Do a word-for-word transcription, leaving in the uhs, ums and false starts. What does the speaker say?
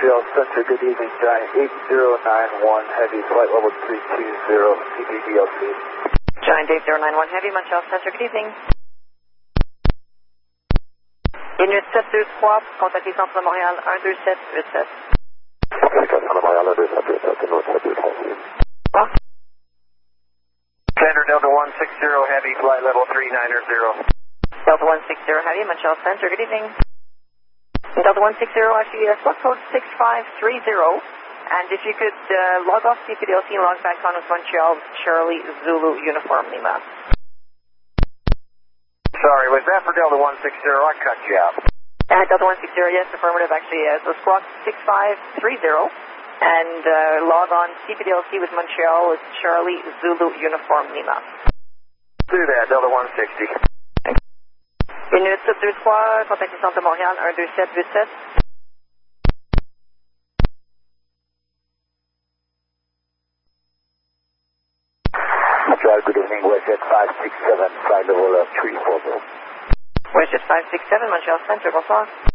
Montreal Center, good evening, Giant eight zero nine one Heavy, flight level three two zero, C P D L C. Giant eight zero nine one Heavy, Montreal Center, good evening. Minute sept deux trois, contactez Centre de Montréal un deux sept huit sept. Centre de Montréal un deux sept huit sept, North sept deux trois. Standard Delta one six zero Heavy, flight level three nine zero. Delta one six zero Heavy, Montreal Center, good evening. Delta one six zero, actually, uh, slot code six five three zero. And if you could uh, log off C P D L C and log back on with Montreal, Charlie Zulu Uniform Lima. Sorry, was that for Delta one six zero? I cut you out. Uh, Delta one six zero, yes, affirmative, actually. Uh, so squawk six five three zero. And uh, log on C P D L C with Montreal with Charlie Zulu Uniform Lima. Do that, Delta one sixty. Minute sept deux trois, contactez Centre de Montréal un deux sept huit sept. Montreal, good evening, WestJet five six seven, flight level uh, three four zero. WestJet five six seven, Montreal Center, bonsoir.